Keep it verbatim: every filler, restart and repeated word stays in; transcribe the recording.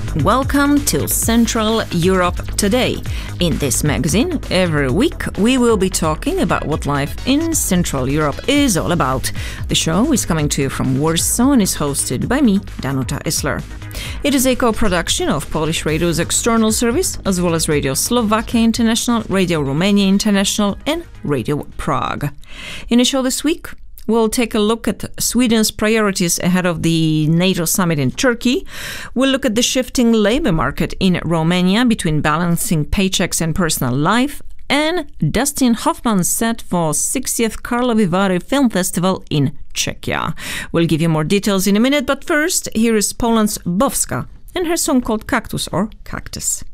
Welcome to Central Europe Today. In this magazine, every week we will be talking about what life in Central Europe is all about. The show is coming to you from Warsaw and is hosted by me, Danuta Isler. It is a co-production of Polish Radio's external service, as well as Radio Slovakia International, Radio Romania International and Radio Prague. In the show this week, we'll take a look at Sweden's priorities ahead of the NATO summit in Turkey. We'll look at the shifting labor market in Romania between balancing paychecks and personal life. And Dustin Hoffman set for sixtieth Karlovy Vary Film Festival in Czechia. We'll give you more details in a minute, but first, here is Poland's Bowska and her song called Cactus or Cactus.